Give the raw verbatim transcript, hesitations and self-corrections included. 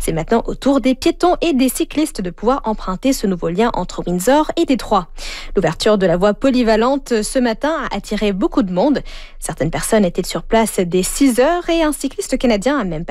C'est maintenant au tour des piétons et des cyclistes de pouvoir emprunter ce nouveau lien entre Windsor et Détroit. L'ouverture de la voie polyvalente ce matin a attiré beaucoup de monde. Certaines personnes étaient sur place dès six heures et un cycliste canadien a même